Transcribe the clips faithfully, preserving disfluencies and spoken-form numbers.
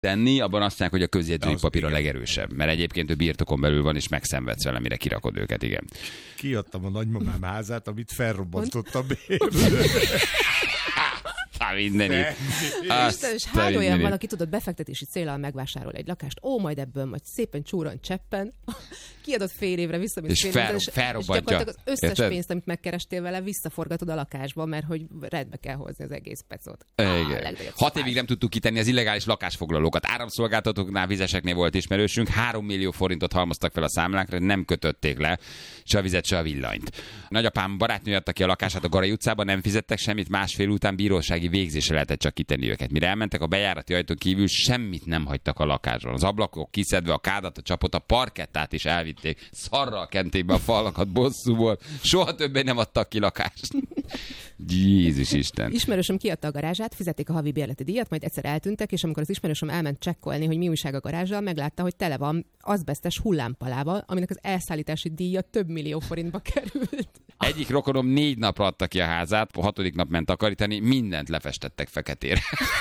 tenni, abban azt mondják, hogy a közjegyzői papír a igen. legerősebb, mert egyébként ő birtokon belül van, és megszenvedsz vele, mire kirakod őket, igen. Kiadtam a nagymamám házát, amit felrobbantott a bér. Á, mindenit. Isten, és hányolyan valaki tudott befektetési céllal megvásárol egy lakást, ó, majd ebből majd szépen csúran cseppen, kiadott fél évre vissza, mint és fél fel, évre, és, és gyakorlatilag az összes Érted? pénzt, amit megkerestél vele, visszaforgatod a lakásba, mert hogy rendbe kell hozni az egész pecot. Igen. Ah, Hat évig nem tudtuk kitenni az illegális lakásfoglalókat. Áramszolgáltatóknál, vizeseknél volt ismerősünk, három millió forintot halmoztak fel a számlákra, nem kötötték le se a vizet, se a villanyt. Nagyapám barátnő adta ki a lakását a Garai utcában, nem fizettek semmit, másfél után bírósági végzésre lehetett csak kitenni őket. Mire elmentek a bejárati ajtón kívül, semmit nem hagytak a lakásról. Az ablakok kiszedve, a kádat, a csapot, a parkettát is elvitték. Szarral kenték be a falakat bosszúból. Soha többé nem adtak ki lakást. Jézus Isten. Ismerősöm kiadta a garázsát, fizették a havi bérleti díjat, majd egyszer eltűntek, és amikor az ismerősöm elment csekkolni, hogy mi újság a garázsal, meglátta, hogy tele van azbesztes hullámpalával, aminek az elszállítási díja több millió forintba került. Egyik rokonom négy napra adta ki a házát, a hatodik nap ment takarítani, mindent lefestettek feketére.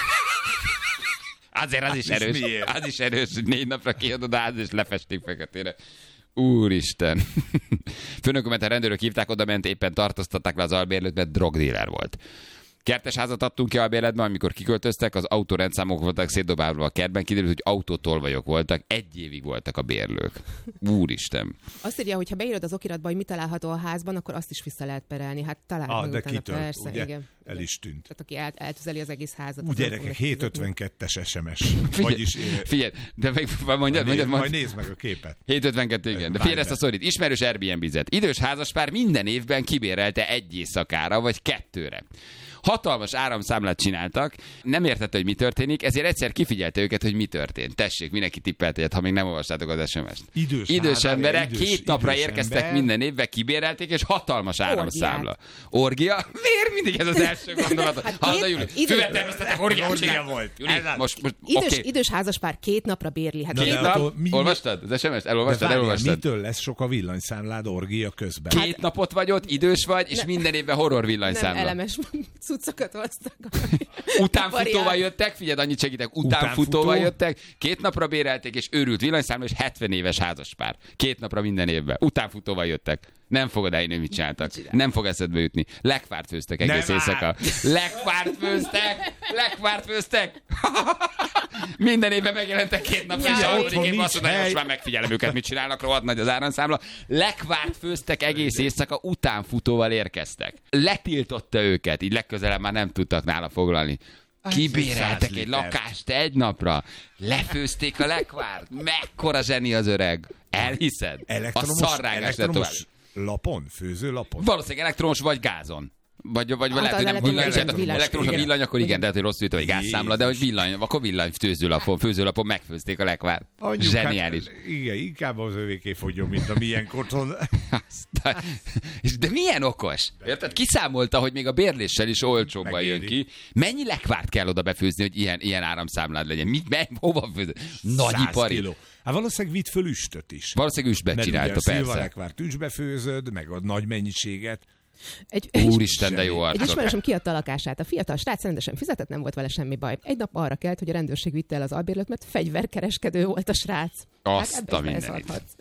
Azért az is erős. Az is erős, hogy négy napra kiadod a ház, és lefesték feketére. Úristen. Főnökömet a rendőrök hívták, oda ment, éppen tartóztatták le az albérlőt, mert drogdíler volt. Kertes házat adtunk ki albérletben, amikor kiköltöztek, az autórendszámok voltak szétdobálva a kertben, kiderült, hogy autótolvajok voltak, egy évig voltak a bérlők. Úristen. Azt írja, hogy ha beírod az okiratba, hogy mi található a házban, akkor azt is vissza lehet perelni. Hát talán ah, meg de utána, kitört, persze, ugye? igen. El is tűnt. Tehát aki el, eltüzeli az egész házat. Úgy gyerekek, hét ötvenkettes es em es. Figyelj, Vagyis, figyelj, de meg mondjad, mondjad, majd nézd meg a képet. hét ötvenkettő, igen. De figyelj ezt a szorít. Ismerős Airbnb-zet. Idős házaspár minden évben kibérelte egy éjszakára, vagy kettőre. Hatalmas áramszámlát csináltak, nem értette, hogy mi történik, ezért egyszer kifigyelte őket, hogy mi történt. Tessék, mindenki tippelt egyet, ha még nem olvastátok az es em es-t. Idős, idős emberek idős, két napra idős érkeztek ember. minden évben, kibérelték, és hatalmas áramszámla. Orgia? Miért mindig ez az első gondolat? Hát Hallod, két- Júli? idős- Füvetelmeztetek, orgiát Orgia csinál. volt. Júli, Ez az. most, most Idős, oké. idős házaspár két napra bérli. Hát Na, két de nap... attól mi- Olvastad az es em es-t? De Elolvastad? várjál, Elolvastad? mitől lesz sok a villanyszámlád orgia közben? Két napot vagy ott, idős vagy, és minden évben horror Nem villanyszámla. elemes cuccokat hoztak. Utánfutóval jöttek, figyeld, annyit segítek, utánfutóval Utánfutó? jöttek, két napra bérelték, és őrült villanyszámla, és hetven éves házaspár. Két napra minden évben. Utánfutóval jöttek. Nem fogod elhinni, mit csináltak. Nem fog eszedbe jutni. Lekvárt főztek egész Nem éjszaka. Lekvárt főztek! Lekvárt főztek! Minden évben megjelentek két napra, és Ja, a otthon harmadik évben nincs azt mondta, hogy most hely. már megfigyelem őket, mit csinálnak, rohadt nagy az áramszámla. Lekvárt főztek egész éjszaka, utánfutóval érkeztek. Letiltotta őket, így legközelebb már nem tudtak nála foglalni. Kibéreltek egy liter. lakást egy napra, lefőzték a lekvárt. Mekkora zseni az öreg. Elhiszed? A Elektromos, szarrágás lett tovább. elektromos lapon? Főzőlapon? Valószínűleg elektromos vagy gázon. Vagy, vagy Hát lehet, hogy az nem elektromos villany, villany. elektromos a Igen. villany, akkor igen, de hát, hogy rosszul írtam, vagy gázszámla, de hogy villany, akkor villany főzőlapon, főzőlapon megfőzték a lekvárt. Anyjuk, Zseniális. Hát, igen, inkább az övéké fogjon, mint a milyen otthon. Aztán- és de milyen okos? Érted? Kiszámolta, hogy még a bérléssel is olcsóbban jön Megéri. ki. Mennyi lekvárt kell oda befőzni, hogy ilyen, ilyen áramszámlád legyen? Mit, me, hova főzni? Nagy száz ipari. kiló. Hát valószínűleg vitt föl üstöt is. Valószínűleg üstbe Mert csinálta, ugye a persze. szilvalekvárt üstbe főzöd, meg a nagy mennyiséget. Egy, Úristen, de jó Egy arcok. ismerősöm kiadta a lakását. A fiatal srác rendesen fizetett, nem volt vele semmi baj. Egy nap arra kelt, hogy a rendőrség vitte el az albérlőt, mert fegyverkereskedő volt a srác. Azt ebbe a is mindenit. beleszólhatsz.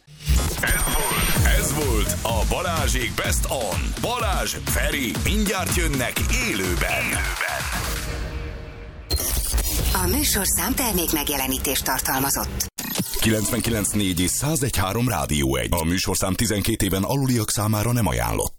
Ez volt a Balázsék Best On. Balázs, Feri, mindjárt jönnek élőben. A műsorszám termék megjelenítést tartalmazott. kilencvenkilenc négy és száz egy három Rádió egy. A műsorszám tizenkét éven aluliak számára nem ajánlott.